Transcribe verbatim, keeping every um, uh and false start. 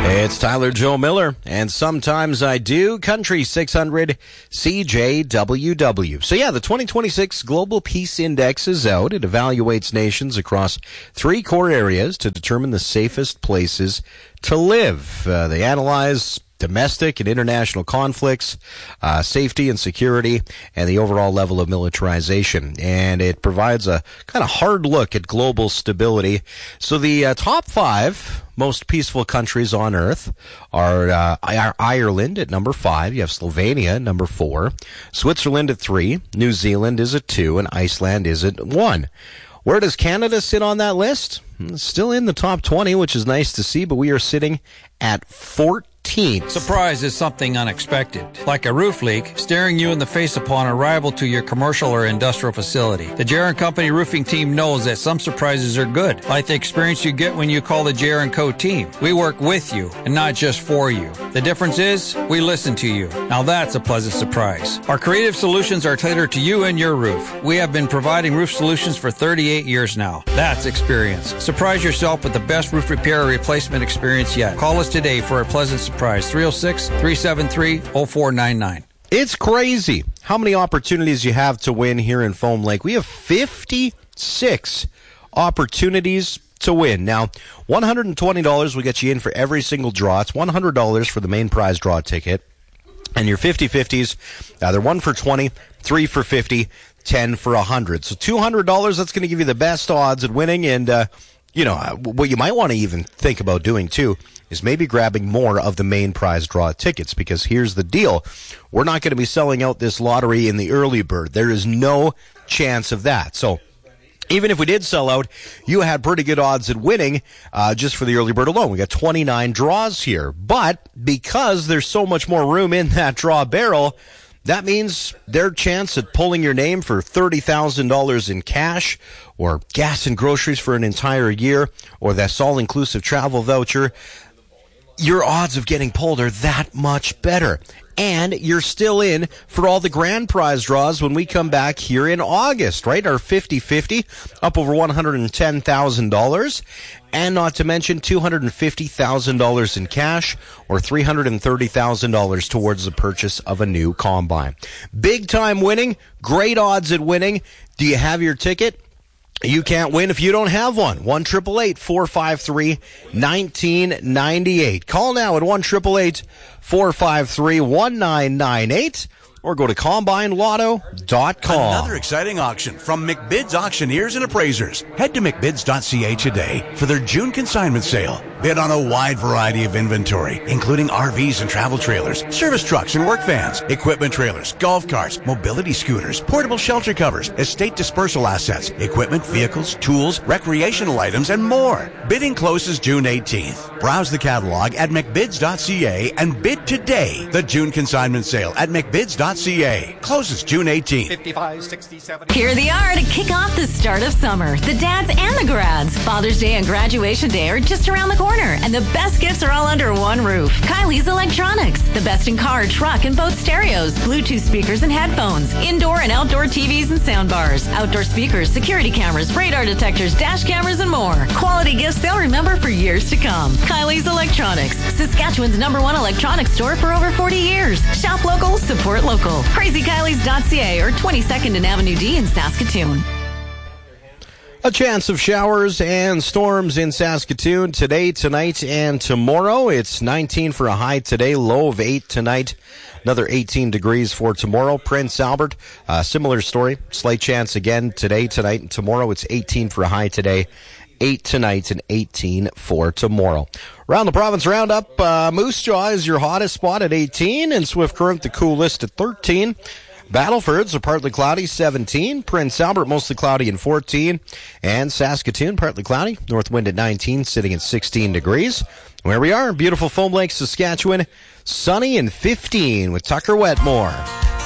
It's Tyler Joe Miller, and Sometimes I Do, Country six hundred C J W W. So yeah, the twenty twenty-six Global Peace Index is out. It evaluates nations across three core areas to determine the safest places to live. Uh, they analyze domestic and international conflicts, uh, safety and security, and the overall level of militarization. And it provides a kind of hard look at global stability. So the uh, top five most peaceful countries on earth are, uh, are Ireland at number five. You have Slovenia at number four, Switzerland at three, New Zealand is at two, and Iceland is at one. Where does Canada sit on that list? Still in the top twenty, which is nice to see, but we are sitting at fourteen. Surprise is something unexpected, like a roof leak staring you in the face upon arrival to your commercial or industrial facility. The J R and Company roofing team knows that some surprises are good, like the experience you get when you call the J R and Co team. We work with you and not just for you. The difference is we listen to you. Now that's a pleasant surprise. Our creative solutions are tailored to you and your roof. We have been providing roof solutions for thirty-eight years now. That's experience. Surprise yourself with the best roof repair or replacement experience yet. Call us today for a pleasant surprise. Surprise, three oh six, three seven three, oh four nine nine. It's crazy how many opportunities you have to win here in Foam Lake. We have fifty-six opportunities to win. Now, one hundred twenty dollars will get you in for every single draw. It's one hundred dollars for the main prize draw ticket. And your fifty-fifties, uh, they're one for twenty, three for fifty, ten for one hundred. So two hundred dollars, that's going to give you the best odds at winning. And, uh, you know, what you might want to even think about doing, too, is maybe grabbing more of the main prize draw tickets, because here's the deal. We're not going to be selling out this lottery in the early bird. There is no chance of that. So even if we did sell out, you had pretty good odds at winning uh, just for the early bird alone. We got twenty-nine draws here. But because there's so much more room in that draw barrel, that means their chance at pulling your name for thirty thousand dollars in cash, or gas and groceries for an entire year, or that all-inclusive travel voucher, your odds of getting pulled are that much better. And you're still in for all the grand prize draws when we come back here in August, right? Our fifty-fifty, up over one hundred ten thousand dollars. And not to mention two hundred fifty thousand dollars in cash, or three hundred thirty thousand dollars towards the purchase of a new combine. Big time winning, great odds at winning. Do you have your ticket? You can't win if you don't have one. one eight eight eight, four five three, one nine nine eight. Call now at one eight eight eight, four five three, one nine nine eight. Or go to combine lotto dot com. Another exciting auction from McBid's Auctioneers and Appraisers. Head to mcbids dot c a today for their June consignment sale. Bid on a wide variety of inventory, including R Vs and travel trailers, service trucks and work vans, equipment trailers, golf carts, mobility scooters, portable shelter covers, estate dispersal assets, equipment, vehicles, tools, recreational items, and more. Bidding closes June eighteenth. Browse the catalog at mcbids dot c a and bid today. The June consignment sale at mcbids dot c a closes June eighteenth. fifty-five, sixty-seven. Here they are to kick off the start of summer. The dads and the grads. Father's Day and graduation day are just around the corner, and the best gifts are all under one roof. Kylie's Electronics. The best in car, truck, and boat stereos, Bluetooth speakers and headphones, indoor and outdoor T Vs and sound bars, outdoor speakers, security cameras, radar detectors, dash cameras, and more. Quality gifts they'll remember for years to come. Kylie's Electronics. Saskatchewan's number one electronics store for over forty years. Shop local, support local. crazy kylies dot c a or twenty-second and Avenue D in Saskatoon. A chance of showers and storms in Saskatoon today, tonight, and tomorrow. It's nineteen for a high today, low of eight tonight. Another eighteen degrees for tomorrow. Prince Albert, uh, similar story. Slight chance again today, tonight, and tomorrow. It's eighteen for a high today, eight tonight, and eighteen for tomorrow. Around the province roundup, uh, Moose Jaw is your hottest spot at eighteen, and Swift Current the coolest at thirteen. Battleford's are partly cloudy, seventeen. Prince Albert, mostly cloudy and fourteen. And Saskatoon, partly cloudy. North wind at nineteen, sitting at sixteen degrees. Where we are, beautiful Foam Lake, Saskatchewan, sunny and fifteen with Tucker Wetmore.